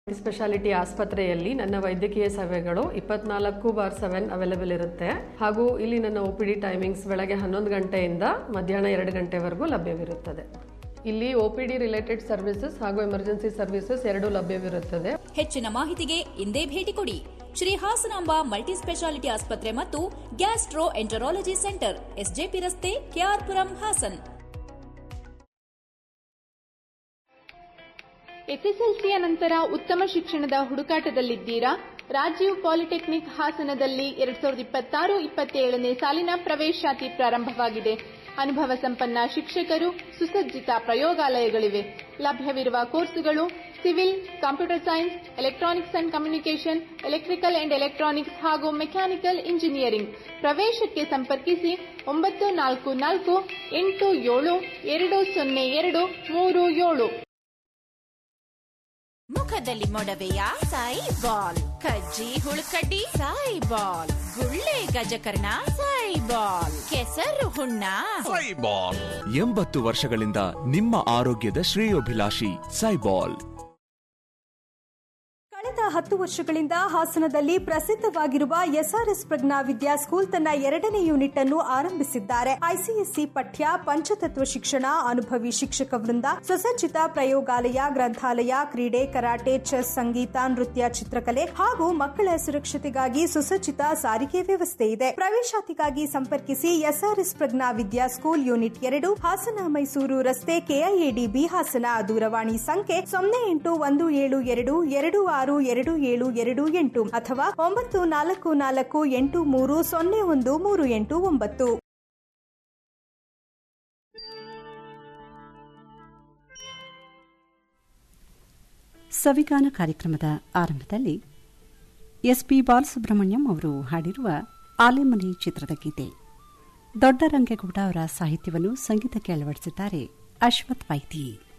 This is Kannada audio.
ಸ್ಪೆಷಾಲಿಟಿ ಆಸ್ಪತ್ರೆಯಲ್ಲಿ ನನ್ನ ವೈದ್ಯಕೀಯ ಸೇವೆಗಳು 24/7 ಅವೈಲೇಬಲ್ ಇರುತ್ತೆ. ಹಾಗೂ ಇಲ್ಲಿ ನನ್ನ OPD ಟೈಮಿಂಗ್ಸ್ ಬೆಳಗ್ಗೆ 11 ಗಂಟೆಯಿಂದ ಮಧ್ಯಾಹ್ನ 2 ಗಂಟೆವರೆಗೂ ಲಭ್ಯವಿರುತ್ತದೆ. ಇಲ್ಲಿ OPD ರಿಲೇಟೆಡ್ ಸರ್ವಿಸಸ್ ಹಾಗೂ ಎಮರ್ಜೆನ್ಸಿ ಸರ್ವಿಸಸ್ ಎರಡೂ ಲಭ್ಯವಿರುತ್ತದೆ. ಹೆಚ್ಚಿನ ಮಾಹಿತಿಗೆ ಇಂದೇ ಭೇಟಿ ಕೊಡಿ. ಶ್ರೀ ಹಾಸನಾಂಬ ಮಲ್ಟಿ ಸ್ಪೆಷಾಲಿಟಿ ಆಸ್ಪತ್ರೆ ಮತ್ತು ಗ್ಯಾಸ್ಟ್ರೋ ಎಂಟರಾಲಜಿ ಸೆಂಟರ್, SJP ರಸ್ತೆ, KR ಪುರಂ, ಹಾಸನ್. SSLCಯ ನಂತರ ಉತ್ತಮ ಶಿಕ್ಷಣದ ಹುಡುಕಾಟದಲ್ಲಿದ್ದೀರಾ? ರಾಜೀವ್ ಪಾಲಿಟೆಕ್ನಿಕ್ ಹಾಸನದಲ್ಲಿ 2026-27ನೇ ಸಾಲಿನ ಪ್ರವೇಶಾತಿ ಪ್ರಾರಂಭವಾಗಿದೆ. ಅನುಭವ ಸಂಪನ್ನ ಶಿಕ್ಷಕರು, ಸುಸಜ್ಜಿತ ಪ್ರಯೋಗಾಲಯಗಳಿವೆ. ಲಭ್ಯವಿರುವ ಕೋರ್ಸುಗಳು civil, computer science, electronics and communication, electrical and electronics ಹಾಗೂ ಮೆಕ್ಯಾನಿಕಲ್ ಇಂಜಿನಿಯರಿಂಗ್. ಪ್ರವೇಶಕ್ಕೆ ಸಂಪರ್ಕಿಸಿ 9448720237. ಮುಖದಲ್ಲಿ ಮೊಡವೆಯ ಸಾಯಿಬಾಲ್, ಕಜ್ಜಿ ಹುಳುಕಡ್ಡಿ ಸಾಯಿಬಾಲ್, ಗುಳ್ಳೆ ಗಜಕರ್ಣ ಸಾಯಿಬಾಲ್, ಕೆಸರು ಹುಣ್ಣ ಸಾಯಿಬಾಲ್. 80 ವರ್ಷಗಳಿಂದ ನಿಮ್ಮ ಆರೋಗ್ಯದ ಶ್ರೇಯೋಭಿಲಾಷಿ ಸಾಯಿಬಾಲ್. ಕಳೆದ 10 ವರ್ಷಗಳಿಂದ ಹಾಸನದಲ್ಲಿ ಪ್ರಸಿದ್ಧವಾಗಿರುವ SRS ಪ್ರಜ್ಞಾ ವಿದ್ಯಾ ಸ್ಕೂಲ್ ತನ್ನ 2ನೇ ಯೂನಿಟ್ ಅನ್ನು ಆರಂಭಿಸಿದ್ದಾರೆ. ICSE ಪಠ್ಯ, ಪಂಚತತ್ವ ಶಿಕ್ಷಣ, ಅನುಭವಿ ಶಿಕ್ಷಕ ವೃಂದ, ಸುಸಜ್ಜಿತ ಪ್ರಯೋಗಾಲಯ, ಗ್ರಂಥಾಲಯ, ಕ್ರೀಡೆ, ಕರಾಟೆ, ಚೆಸ್, ಸಂಗೀತ, ನೃತ್ಯ, ಚಿತ್ರಕಲೆ ಹಾಗೂ ಮಕ್ಕಳ ಸುರಕ್ಷತೆಗಾಗಿ ಸುಸಜ್ಜಿತ ಸಾರಿಗೆ ವ್ಯವಸ್ಥೆ ಇದೆ. ಪ್ರವೇಶಾತಿಗಾಗಿ ಸಂಪರ್ಕಿಸಿ SRS ಪ್ರಜ್ಞಾ ವಿದ್ಯಾ ಸ್ಕೂಲ್ ಯೂನಿಟ್ 2, ಹಾಸನ ಮೈಸೂರು ರಸ್ತೆ, KIADB ಹಾಸನ. ದೂರವಾಣಿ ಸಂಖ್ಯೆ 0814226228 ಅಥವಾ 9448300139. ಸವಿಗಾನ ಕಾರ್ಯಕ್ರಮದ ಆರಂಭದಲ್ಲಿ SP ಬಾಲಸುಬ್ರಹ್ಮಣ್ಯಂ ಅವರು ಹಾಡಿರುವ ಆಲೆಮನೆ ಚಿತ್ರದ ಗೀತೆ. ದೊಡ್ಡರಂಗೇಗೌಡ ಅವರ ಸಾಹಿತ್ಯವನ್ನು ಸಂಗೀತಕ್ಕೆ ಅಳವಡಿಸಿದ್ದಾರೆ ಅಶ್ವಥ್ ವೈತಿ.